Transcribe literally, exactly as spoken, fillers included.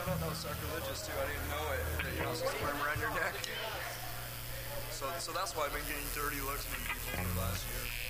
thought that was sacrilegious too. I didn't know it. That you're not supposed to wear them around your neck. So, so that's why I've been getting dirty looks from people for the last year.